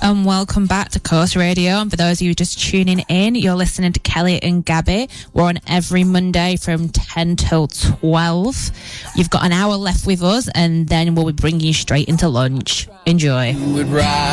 and welcome back to Coast Radio. And for those of you just tuning in, you're listening to Kelly and Gabby. We're on every Monday from 10 till 12. You've got an hour left with us, and then we'll be bringing you straight into lunch. Enjoy.